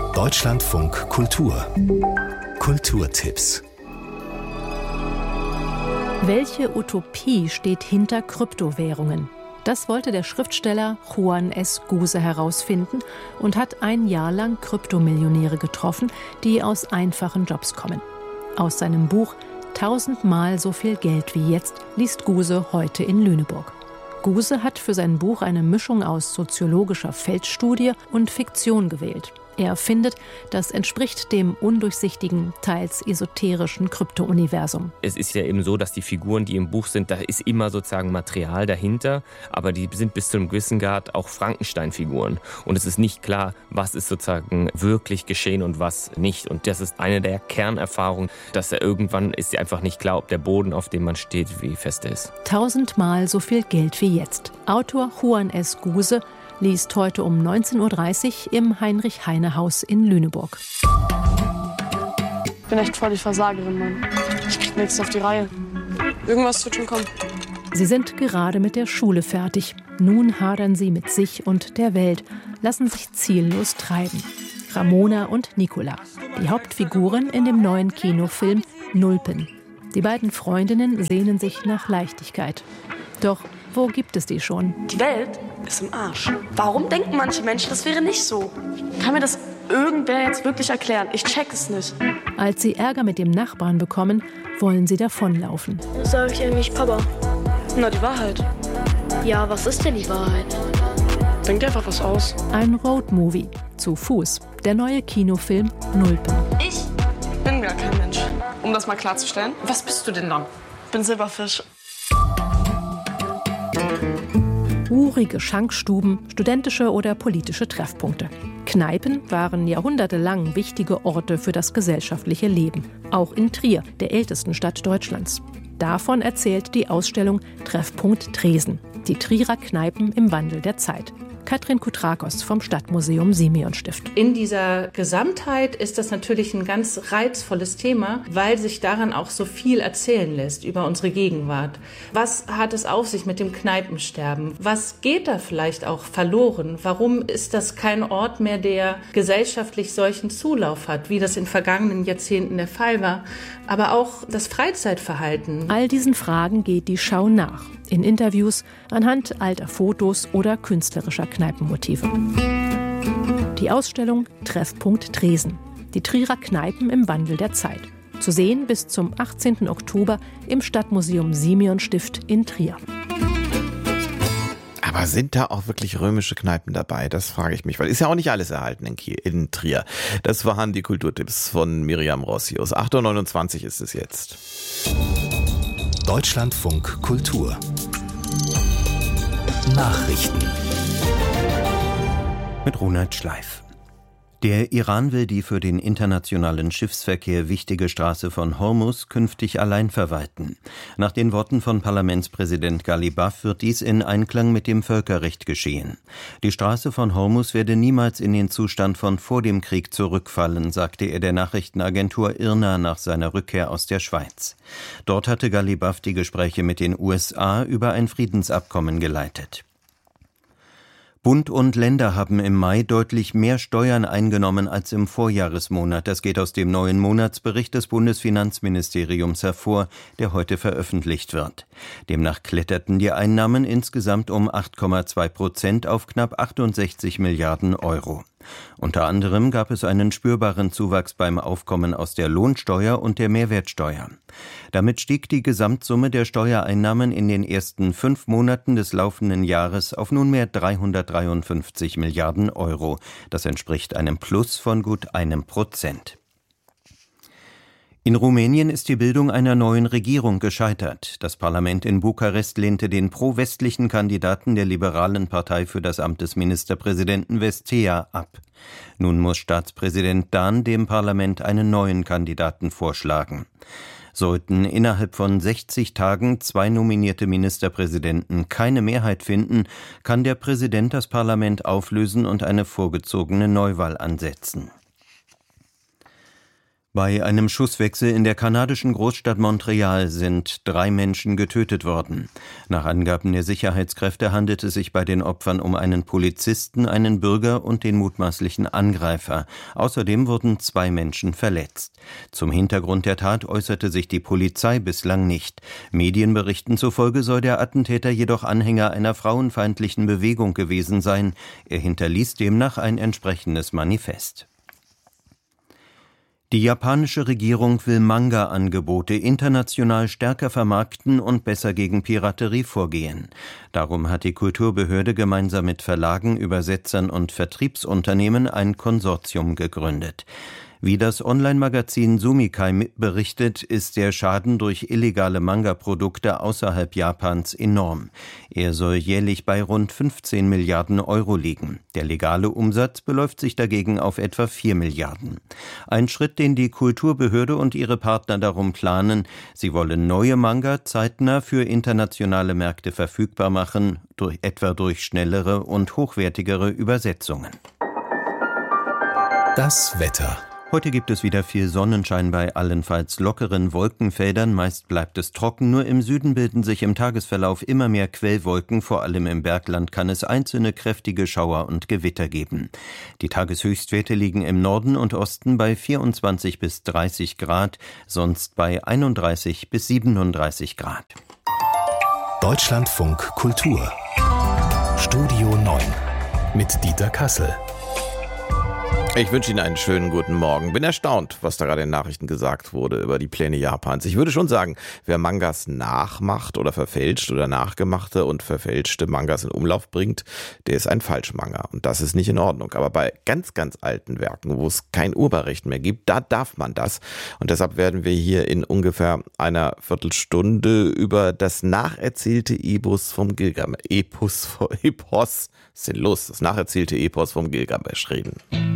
Deutschlandfunk Kultur. Kulturtipps. Welche Utopie steht hinter Kryptowährungen? Das wollte der Schriftsteller Juan S. Guse herausfinden und hat ein Jahr lang Kryptomillionäre getroffen, die aus einfachen Jobs kommen. Aus seinem Buch »1000-mal so viel Geld wie jetzt« liest Guse heute in Lüneburg. Guse hat für sein Buch eine Mischung aus soziologischer Feldstudie und Fiktion gewählt. Er findet, das entspricht dem undurchsichtigen, teils esoterischen Krypto-Universum. Es ist ja eben so, dass die Figuren, die im Buch sind, da ist immer sozusagen Material dahinter, aber die sind bis zu einem gewissen Grad auch Frankenstein-Figuren. Und es ist nicht klar, was ist sozusagen wirklich geschehen und was nicht. Und das ist eine der Kernerfahrungen, dass irgendwann ist einfach nicht klar, ob der Boden, auf dem man steht, wie fest er ist. 1000-mal so viel Geld wie jetzt. Autor Juan S. Guse liest heute um 19.30 Uhr im Heinrich-Heine-Haus in Lüneburg. Ich bin echt voll die Versagerin, Mann. Ich krieg nichts auf die Reihe. Irgendwas wird schon kommen. Sie sind gerade mit der Schule fertig. Nun hadern sie mit sich und der Welt, lassen sich ziellos treiben. Ramona und Nicola, die Hauptfiguren in dem neuen Kinofilm Nulpen. Die beiden Freundinnen sehnen sich nach Leichtigkeit. Doch wo gibt es die schon? Die Welt ist im Arsch. Warum denken manche Menschen, das wäre nicht so? Kann mir das irgendwer jetzt wirklich erklären? Ich check es nicht. Als sie Ärger mit dem Nachbarn bekommen, wollen sie davonlaufen. Das sage ich eigentlich Papa. Na, die Wahrheit. Ja, was ist denn die Wahrheit? Denk dir einfach was aus. Ein Roadmovie. Zu Fuß. Der neue Kinofilm Nulpen. Ich bin gar kein Mensch. Um das mal klarzustellen. Was bist du denn dann? Ich bin Silberfisch. Urige Schankstuben, studentische oder politische Treffpunkte. Kneipen waren jahrhundertelang wichtige Orte für das gesellschaftliche Leben. Auch in Trier, der ältesten Stadt Deutschlands. Davon erzählt die Ausstellung Treffpunkt Tresen. Die Trierer Kneipen im Wandel der Zeit. Katrin Kutrakos vom Stadtmuseum Simeon-Stift. In dieser Gesamtheit ist das natürlich ein ganz reizvolles Thema, weil sich daran auch so viel erzählen lässt über unsere Gegenwart. Was hat es auf sich mit dem Kneipensterben? Was geht da vielleicht auch verloren? Warum ist das kein Ort mehr, der gesellschaftlich solchen Zulauf hat, wie das in vergangenen Jahrzehnten der Fall war? Aber auch das Freizeitverhalten. All diesen Fragen geht die Schau nach. In Interviews, anhand alter Fotos oder künstlerischer Kneipenmotive. Die Ausstellung Treffpunkt Tresen. Die Trierer Kneipen im Wandel der Zeit. Zu sehen bis zum 18. Oktober im Stadtmuseum Simeon-Stift in Trier. Aber sind da auch wirklich römische Kneipen dabei? Das frage ich mich, weil ist ja auch nicht alles erhalten in Trier. Das waren die Kulturtipps von Miriam Rossius. 8.29 Uhr ist es jetzt. Deutschlandfunk Kultur. Nachrichten. Mit Ronald Schleif. Der Iran will die für den internationalen Schiffsverkehr wichtige Straße von Hormuz künftig allein verwalten. Nach den Worten von Parlamentspräsident Ghalibaf wird dies in Einklang mit dem Völkerrecht geschehen. Die Straße von Hormuz werde niemals in den Zustand von vor dem Krieg zurückfallen, sagte er der Nachrichtenagentur IRNA nach seiner Rückkehr aus der Schweiz. Dort hatte Ghalibaf die Gespräche mit den USA über ein Friedensabkommen geleitet. Bund und Länder haben im Mai deutlich mehr Steuern eingenommen als im Vorjahresmonat. Das geht aus dem neuen Monatsbericht des Bundesfinanzministeriums hervor, der heute veröffentlicht wird. Demnach kletterten die Einnahmen insgesamt um 8,2% auf knapp 68 Milliarden Euro. Unter anderem gab es einen spürbaren Zuwachs beim Aufkommen aus der Lohnsteuer und der Mehrwertsteuer. Damit stieg die Gesamtsumme der Steuereinnahmen in den ersten 5 Monaten des laufenden Jahres auf nunmehr 353 Milliarden Euro. Das entspricht einem Plus von gut 1%. In Rumänien ist die Bildung einer neuen Regierung gescheitert. Das Parlament in Bukarest lehnte den pro-westlichen Kandidaten der liberalen Partei für das Amt des Ministerpräsidenten Vestea ab. Nun muss Staatspräsident Dan dem Parlament einen neuen Kandidaten vorschlagen. Sollten innerhalb von 60 Tagen 2 nominierte Ministerpräsidenten keine Mehrheit finden, kann der Präsident das Parlament auflösen und eine vorgezogene Neuwahl ansetzen. Bei einem Schusswechsel in der kanadischen Großstadt Montreal sind 3 Menschen getötet worden. Nach Angaben der Sicherheitskräfte handelt es sich bei den Opfern um einen Polizisten, einen Bürger und den mutmaßlichen Angreifer. Außerdem wurden 2 Menschen verletzt. Zum Hintergrund der Tat äußerte sich die Polizei bislang nicht. Medienberichten zufolge soll der Attentäter jedoch Anhänger einer frauenfeindlichen Bewegung gewesen sein. Er hinterließ demnach ein entsprechendes Manifest. Die japanische Regierung will Manga-Angebote international stärker vermarkten und besser gegen Piraterie vorgehen. Darum hat die Kulturbehörde gemeinsam mit Verlagen, Übersetzern und Vertriebsunternehmen ein Konsortium gegründet. Wie das Online-Magazin Sumikai berichtet, ist der Schaden durch illegale Manga-Produkte außerhalb Japans enorm. Er soll jährlich bei rund 15 Milliarden Euro liegen. Der legale Umsatz beläuft sich dagegen auf etwa 4 Milliarden. Ein Schritt, den die Kulturbehörde und ihre Partner darum planen. Sie wollen neue Manga zeitnah für internationale Märkte verfügbar machen, etwa durch schnellere und hochwertigere Übersetzungen. Das Wetter. Heute gibt es wieder viel Sonnenschein bei allenfalls lockeren Wolkenfeldern. Meist bleibt es trocken. Nur im Süden bilden sich im Tagesverlauf immer mehr Quellwolken. Vor allem im Bergland kann es einzelne kräftige Schauer und Gewitter geben. Die Tageshöchstwerte liegen im Norden und Osten bei 24 bis 30 Grad, sonst bei 31 bis 37 Grad. Deutschlandfunk Kultur. Studio 9 mit Dieter Kassel. Ich wünsche Ihnen einen schönen guten Morgen. Bin erstaunt, was da gerade in den Nachrichten gesagt wurde über die Pläne Japans. Ich würde schon sagen, wer Mangas nachmacht oder verfälscht oder nachgemachte und verfälschte Mangas in Umlauf bringt, der ist ein Falschmanga. Und das ist nicht in Ordnung. Aber bei ganz, ganz alten Werken, wo es kein Urheberrecht mehr gibt, da darf man das. Und deshalb werden wir hier in ungefähr einer Viertelstunde über das nacherzählte Epos vom Gilgamesch. Das nacherzählte Epos vom Gilgamesch reden.